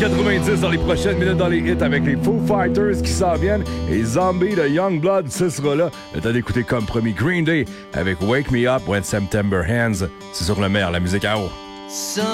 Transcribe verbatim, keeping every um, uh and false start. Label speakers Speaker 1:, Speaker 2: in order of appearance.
Speaker 1: quatre-vingt-dix dans les prochaines minutes dans les hits avec les Foo Fighters qui s'en viennent et Zombie de Youngblood, ce sera là. Le temps d'écouter comme premier Green Day avec Wake Me Up When September Ends. C'est sur le maire, la musique à eau.